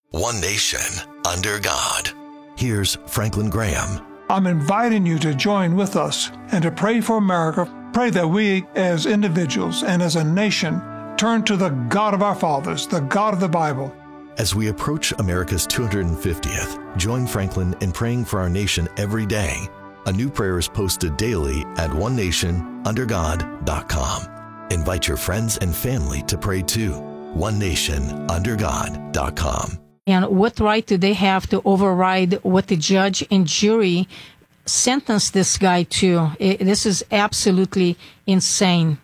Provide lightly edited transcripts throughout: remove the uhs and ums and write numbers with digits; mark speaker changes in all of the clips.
Speaker 1: One nation, under God. Here's Franklin Graham.
Speaker 2: I'm inviting you to join with us and to pray for America. Pray that we as individuals and as a nation turn to the God of our fathers, the God of the Bible.
Speaker 1: As we approach America's 250th, join Franklin in praying for our nation every day. A new prayer is posted daily at onenationundergod.com. Invite your friends and family to pray too. onenationundergod.com.
Speaker 3: And what right do they have to override what the judge and jury sentenced this guy to? This is absolutely insane.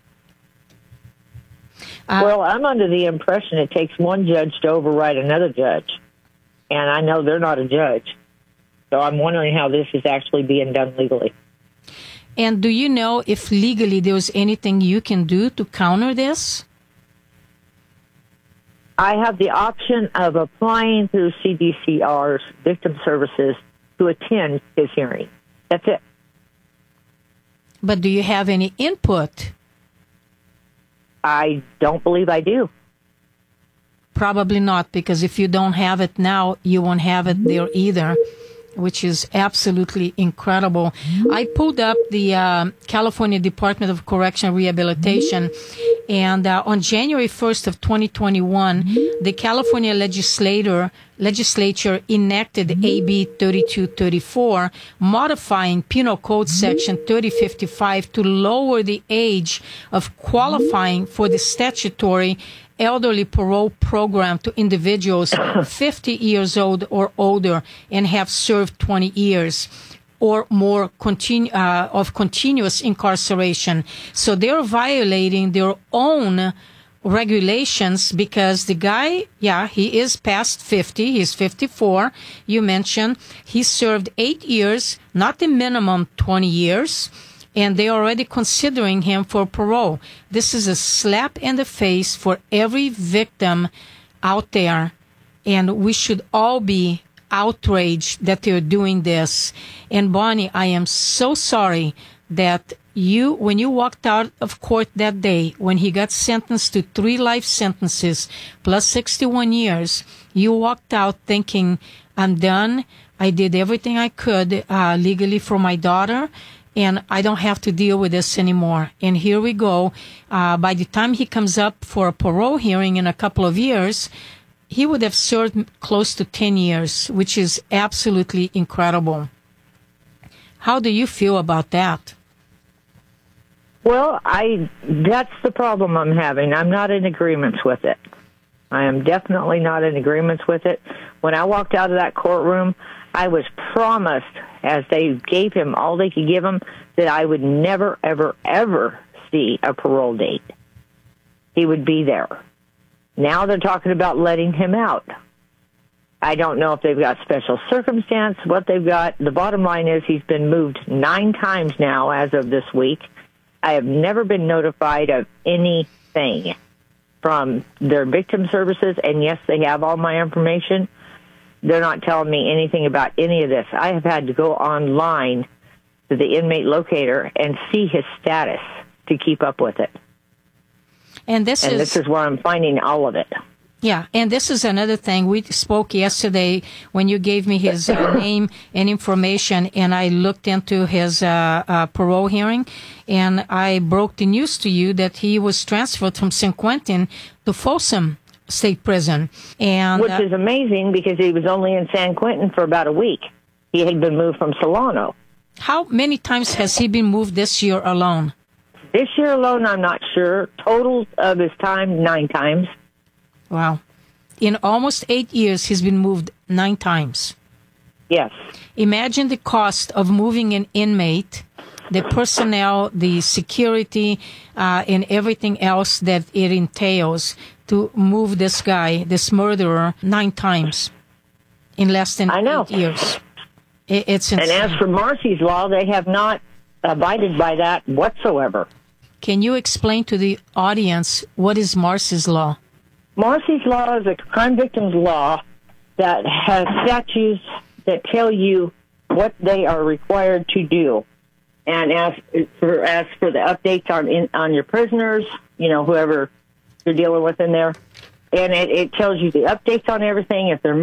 Speaker 4: Well, I'm under the impression it takes one judge to override another judge. And I know they're not a judge. So I'm wondering how this is actually being done legally.
Speaker 3: And do you know if legally there was anything you can do to counter this?
Speaker 4: I have the option of applying through CDCR's Victim Services to attend his hearing. That's it.
Speaker 3: But do you have any input?
Speaker 4: I don't believe I do.
Speaker 3: Probably not, because if you don't have it now, you won't have it there either, which is absolutely incredible. I pulled up the California Department of Correction Rehabilitation, and on January 1st of 2021, the California legislature enacted AB 3234, modifying Penal Code Section 3055 to lower the age of qualifying for the statutory elderly parole program to individuals 50 years old or older and have served 20 years or more of continuous incarceration. So they're violating their own regulations because the guy, he is past 50. He's 54. You mentioned he served 8 years, not the minimum 20 years. And they're already considering him for parole. This is a slap in the face for every victim out there. And we should all be outraged that they're doing this. And Bonnie, I am so sorry that when you walked out of court that day, when he got sentenced to 3 life sentences plus 61 years, you walked out thinking, I'm done. I did everything I could legally for my daughter, and I don't have to deal with this anymore. And here we go. By the time he comes up for a parole hearing in a couple of years, he would have served close to 10 years, which is absolutely incredible. How do you feel about that?
Speaker 4: Well, that's the problem I'm having. I'm not in agreement with it. I am definitely not in agreement with it. When I walked out of that courtroom, I was promised, as they gave him all they could give him, that I would never, ever, ever see a parole date. He would be there. Now they're talking about letting him out. I don't know if they've got special circumstance, what they've got. The bottom line is he's been moved 9 times now as of this week. I have never been notified of anything from their victim services, and yes, they have all my information. They're not telling me anything about any of this. I have had to go online to the inmate locator and see his status to keep up with it.
Speaker 3: And this is
Speaker 4: where I'm finding all of it.
Speaker 3: Yeah, and this is another thing. We spoke yesterday when you gave me his name and information, and I looked into his parole hearing, and I broke the news to you that he was transferred from San Quentin to Folsom State Prison. And
Speaker 4: which is amazing because he was only in San Quentin for about a week. He had been moved from Solano.
Speaker 3: How many times has he been moved this year alone?
Speaker 4: This year alone, I'm not sure. Total of his time, 9 times.
Speaker 3: Wow. In almost 8 years, he's been moved 9 times.
Speaker 4: Yes.
Speaker 3: Imagine the cost of moving an inmate, the personnel, the security, and everything else that it entails to move this guy, this murderer, 9 times in less than 8 years. It's insane.
Speaker 4: And as for Marsy's Law, they have not abided by that whatsoever.
Speaker 3: Can you explain to the audience what is Marsy's Law?
Speaker 4: Marsy's Law is a crime victims law that has statutes that tell you what they are required to do. And as for the updates on your prisoners, whoever you're dealing with in there, and it tells you the updates on everything, if they're